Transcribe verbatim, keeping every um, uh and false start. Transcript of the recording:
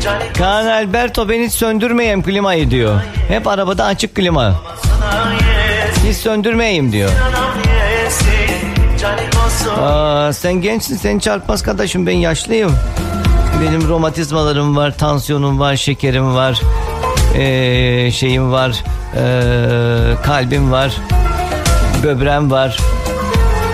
Kaan Alberto, ben hiç söndürmeyeyim klimayı diyor. Hep arabada açık klima. Hiç söndürmeyeyim diyor. Aa, sen gençsin, seni çarpmaz kardeşim, ben yaşlıyım. Benim romatizmalarım var, tansiyonum var, şekerim var, ee, şeyim var, ee, kalbim var, böbreğim var.